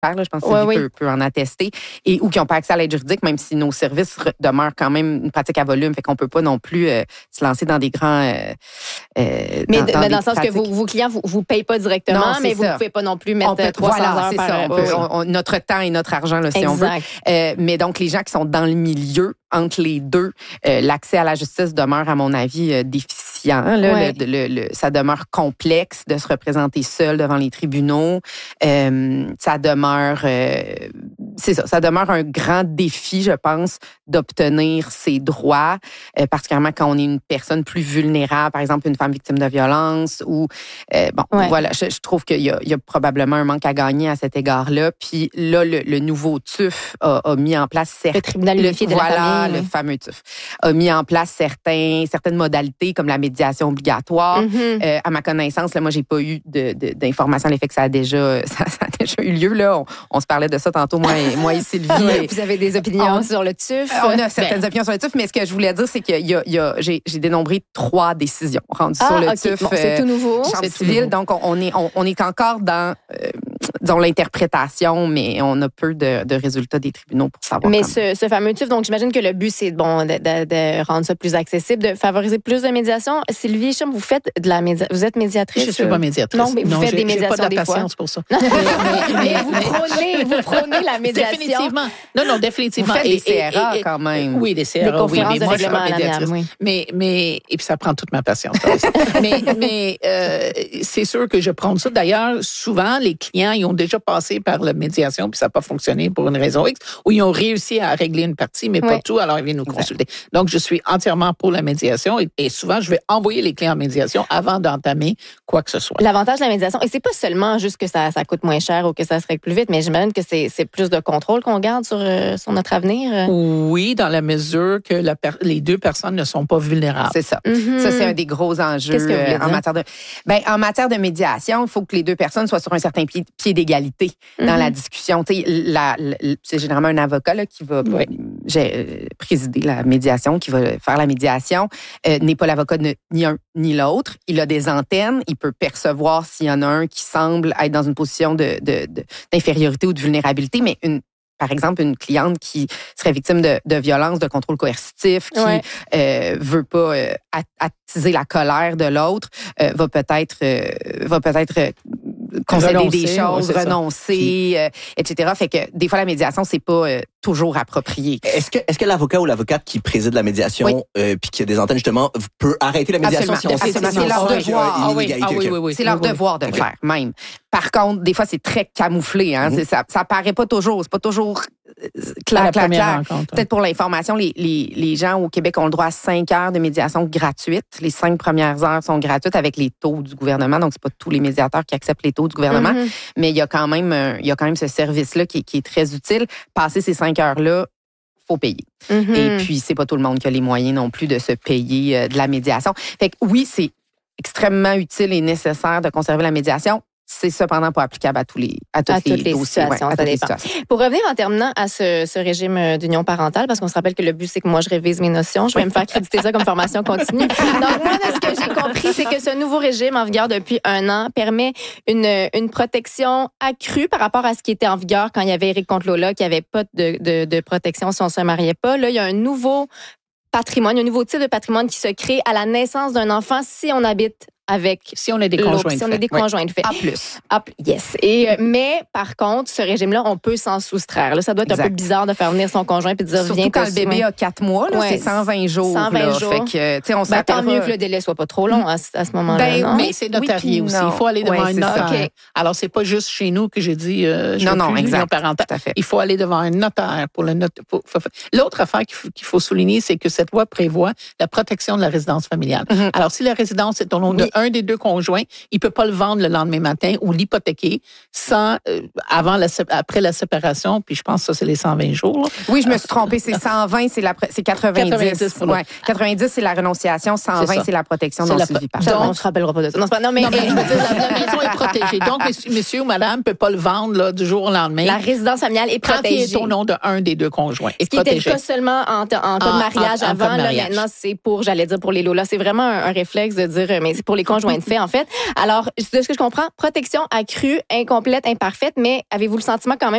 là, je pense que Sylvie peut en attester, ou qui n'ont pas accès à l'aide juridique, même si nos services demeurent quand même une pratique à volume, fait qu'on peut pas non plus se lancer dans des grands... mais dans le sens que vos clients vous payent pas directement, mais vous ne pouvez pas non plus mettre 300 heures par... notre temps et notre argent, là, si on veut. Mais donc, les gens qui sont dans le milieu, entre les deux, l'accès à la justice demeure, à mon avis, déficient. Là, ça demeure complexe de se représenter seul devant les tribunaux. Ça demeure, ça demeure un grand défi, je pense, d'obtenir ses droits, particulièrement quand on est une personne plus vulnérable, par exemple une femme victime de violence. Ou voilà, je trouve qu'il y a probablement un manque à gagner à cet égard-là. Puis là, le nouveau TUF a mis en place le tribunal unifié de la famille. Le fameux TUF a mis en place certaines modalités comme la médiation obligatoire. À ma connaissance, là, moi, j'ai pas eu d'informations à l'effet que ça a déjà eu lieu. Là. On se parlait de ça tantôt, moi et Sylvie. Vous avez des opinions sur le TUF? On a certaines opinions sur le TUF, mais ce que je voulais dire, c'est que j'ai dénombré 3 décisions rendues sur le TUF. Bon, c'est tout nouveau. Chambre civile, donc on est encore dans disons, l'interprétation, mais on a peu de résultats des tribunaux pour savoir. Mais ce fameux TUF, donc j'imagine que le but, c'est de rendre ça plus accessible, de favoriser plus de médiation. Sylvie Chum, vous faites de la médiation. Vous êtes médiatrice? Je ne suis pas médiatrice. Non, mais vous faites des médiations pas de la des fois. patience pour ça. mais vous prônez la médiation. Définitivement. Non, définitivement. Vous faites des CRA quand même. Oui, des CRA. Des conférences mais de moi, je suis pas règlement médiatrice. à l'amiable, Mais et puis ça prend toute ma patience. mais c'est sûr que je prends ça. D'ailleurs, souvent, les clients, ils ont déjà passé par la médiation, puis ça n'a pas fonctionné pour une raison X, ou ils ont réussi à régler une partie, mais pas tout, alors ils viennent nous consulter. Donc, je suis entièrement pour la médiation et souvent, je vais envoyer les clients en médiation avant d'entamer quoi que ce soit. L'avantage de la médiation, et c'est pas seulement juste que ça coûte moins cher ou que ça se règle plus vite, mais j'imagine que c'est plus de contrôle qu'on garde sur notre avenir. Oui, dans la mesure que les deux personnes ne sont pas vulnérables. C'est ça. Ça, c'est un des gros enjeux en matière de médiation. Il faut que les deux personnes soient sur un certain pied d'égalité dans la discussion. C'est généralement un avocat là, qui va présider la médiation, qui va faire la médiation. N'est pas l'avocat ni un ni l'autre. Il a des antennes. Il peut percevoir s'il y en a un qui semble être dans une position d'infériorité ou de vulnérabilité, mais par exemple, une cliente qui serait victime de violence, de contrôle coercitif, qui veut pas attiser la colère de l'autre, va peut-être concéder des choses, renoncer, etc. Fait que des fois, la médiation, c'est pas toujours approprié. Est-ce que l'avocat ou l'avocate qui préside la médiation, puis qui a des antennes, justement, peut arrêter la médiation si on sait c'est leur devoir. C'est leur devoir de le faire, même. Par contre, des fois, c'est très camouflé. Hein? Ça paraît pas toujours. C'est pas toujours clair. Peut-être pour l'information, les gens au Québec ont le droit à 5 heures de médiation gratuite. Les 5 premières heures sont gratuites avec les taux du gouvernement. Donc, c'est pas tous les médiateurs qui acceptent les taux du gouvernement. Mais il y a quand même ce service-là qui est très utile. Passer ces 5 heures-là, faut payer. Et puis, c'est pas tout le monde qui a les moyens non plus de se payer de la médiation. Fait que oui, c'est extrêmement utile et nécessaire de conserver la médiation. C'est cependant pas applicable à toutes les situations. Ça dépend. Pour revenir en terminant à ce régime d'union parentale, parce qu'on se rappelle que le but, c'est que moi, je révise mes notions. Je vais me faire créditer ça comme formation continue. Donc, moi, de ce que j'ai compris, c'est que ce nouveau régime en vigueur depuis 1 an permet une protection accrue par rapport à ce qui était en vigueur quand il y avait Éric Contre-Lola, qui avait pas de protection si on se mariait pas. Là, il y a un nouveau patrimoine, un nouveau type de patrimoine qui se crée à la naissance d'un enfant si on habite avec... Si on a des conjoints de fait. Si on a des conjoints de fait. Yes. Mais, par contre, ce régime-là, on peut s'en soustraire. Là, ça doit être un peu bizarre de faire venir son conjoint et de dire, surtout quand le bébé a 4 mois, là, c'est 120 jours. 120 jours. Fait que, on tant mieux que le délai soit pas trop long à ce moment-là. Mais c'est notarié aussi. Il faut aller devant un notaire. Alors, c'est pas juste chez nous que j'ai dit, l'union parentale. Il faut aller devant un notaire pour le notaire. L'autre affaire qu'il faut souligner, c'est que cette loi prévoit la protection de la résidence familiale. Alors, si la résidence est au nom de un des deux conjoints, il peut pas le vendre le lendemain matin ou l'hypothéquer sans après la séparation. Puis je pense que ça c'est les 120 jours. Là. Oui, je me suis trompée. C'est 120, c'est 90. 90 c'est la renonciation, 120 c'est la protection non suivie par. Donc on se rappellera pas de ça. Non, mais je veux dire, la maison est protégée. Donc monsieur ou madame peut pas le vendre là, du jour au lendemain. La résidence familiale est protégée. Quand il est au nom de un des deux conjoints. Ce qui était le cas seulement en cas de mariage avant. Là, maintenant c'est pour les lolas. C'est vraiment un réflexe de dire mais c'est pour les conjoint de fait, en fait. Alors, de ce que je comprends, protection accrue, incomplète, imparfaite, mais avez-vous le sentiment quand même